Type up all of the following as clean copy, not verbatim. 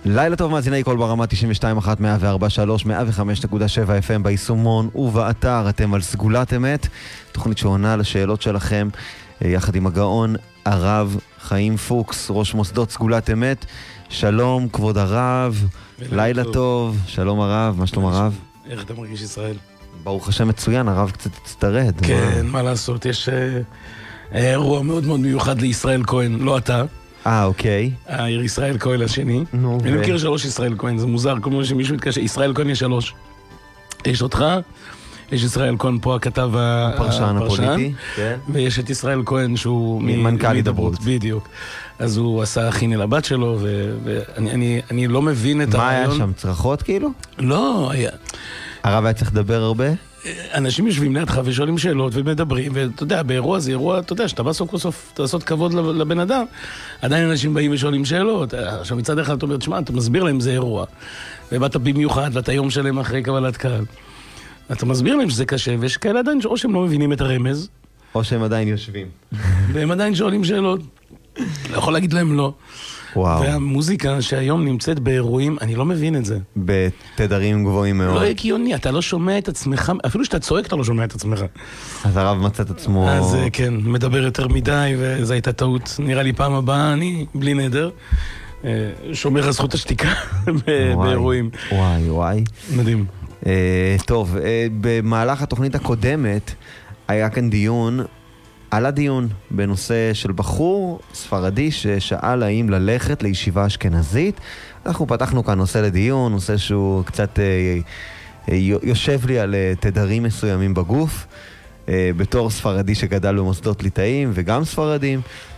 לילה טוב מאזיני כל ברמה 92.1 104.3 105.7 FM ביישומון ובאתר. אתם על סגולת אמת, תוכנית שעונה לשאלות שלכם יחד עם הגאון הרב חיים פוקס, ראש מוסדות סגולת אמת. שלום כבוד הרב, לילה טוב. שלום הרב, מה שלום הרב? איך אתה מרגיש ישראל? ברוך השם מצוין, הרב קצת הצטרד. כן, מה לעשות, יש אירוע מאוד מאוד מיוחד לישראל כהן, לא אתה. אוקיי. ישראל כהן השני. אני מכיר 3 ישראל כהן, זה מוזר, כל פעם שמישהו מתקשר, ישראל כהן יש 3. יש אותך, יש ישראל כהן פה הכתב הפרשן הפוליטי, ויש את ישראל כהן שהוא מנכ"ל הידברות. בדיוק. אז הוא עשה הכיני לבת שלו, ואני לא מבין את מה הרעיון. היה שם, צרחות כאילו? לא, היה. הרב היה צריך לדבר הרבה? אנשים יושבים לידך ושואלים שאלות ומדברים, ואתה יודע, באירוע זה אירוע, אתה יודע, שאתה בא סוף כל סוף לעשות כבוד לבן אדם, עדיין אנשים באים ושואלים שאלות. עכשיו מצד אחד אתה אומר, תשמע, אתה מסביר להם זה אירוע, ובאת במיוחד ואתה יום שלם אחרי קבלת קהל. אתה מסביר להם שזה קשה, ויש כאלה עדיין או שהם לא מבינים את הרמז, או שהם עדיין יושבים. והם עדיין שואלים שאלות. לא יכול להגיד להם לא. וואו. והמוזיקה שהיום נמצאת באירועים, אני לא מבין את זה. בתדרים גבוהים מאוד. לא הגיוני, אתה לא שומע את עצמך, אפילו שאתה צועק אתה לא שומע את עצמך. אז הרב מצא את עצמו... אז כן, מדבר יותר מדי, וזו הייתה טעות. נראה לי פעם הבאה, אני, בלי נדר, שומר על זכות השתיקה באירועים. וואי. מדהים. טוב, במהלך התוכנית הקודמת היה כאן דיון, עלה דיון בנושא של בחור ספרדי ששאל האם ללכת לישיבה אשכנזית. אנחנו פתחנו כאן נושא לדיון, נושא שהוא קצת יושב לי על תדרים מסוימים בגוף, בתור ספרדי שגדל במוסדות ליטאים וגם ספרדים,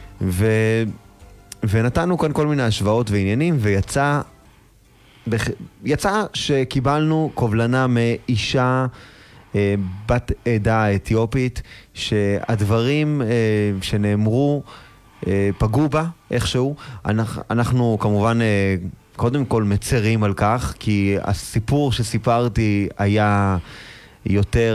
ונתנו כאן כל מיני השוואות ועניינים, יצא שקיבלנו קובלנה מאישה בת עדה האתיופית, שהדברים שנאמרו פגעו בה איכשהו. אנחנו כמובן קודם כל מצרים על כך, כי הסיפור שסיפרתי היה יותר